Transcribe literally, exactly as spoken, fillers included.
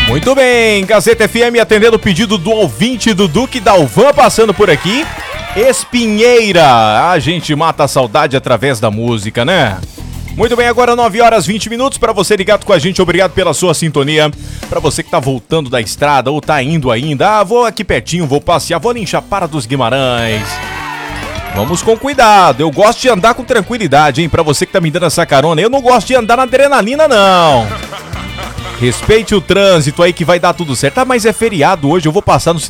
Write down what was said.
Muito bem, Gazeta F M atendendo o pedido do ouvinte do Duque Dalvan passando por aqui. Espinheira, a gente mata a saudade através da música, né? Muito bem, agora nove horas e vinte minutos, para você ligado com a gente, obrigado pela sua sintonia. Para você que tá voltando da estrada ou tá indo ainda, ah, vou aqui pertinho, vou passear, vou ali em Chapada dos Guimarães. Vamos com cuidado, eu gosto de andar com tranquilidade, hein? Para você que tá me dando essa carona, eu não gosto de andar na adrenalina, não. Respeite o trânsito aí que vai dar tudo certo. Ah, mas é feriado hoje, eu vou passar no